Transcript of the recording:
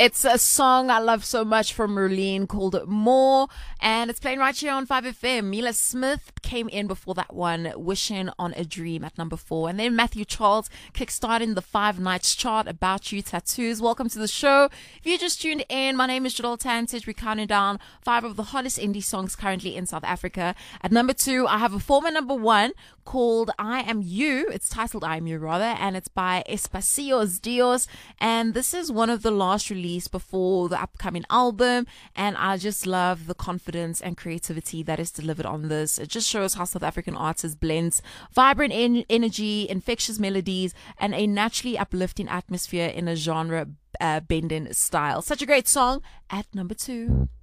It's a song I love so much from Merlene called More, and it's playing right here on 5FM. Mila Smith came in before that one, Wishing on a Dream at number 4. And then Matthew Charles kickstarting the 5 Nights chart, About You Tattoos. Welcome to the show. If you just tuned in, my name is Jadol Tantich. We're counting down 5 of the hottest indie songs currently in South Africa. At number 2, I have a former number 1 called I Am You. It's titled I Am You, rather, and it's by Espacios Dios. And this is one of the last released before the upcoming album, and I just love the confidence and creativity that is delivered on this. It just shows how South African artists blends vibrant energy, infectious melodies, and a naturally uplifting atmosphere in a genre bending style. Such a great song at number 2.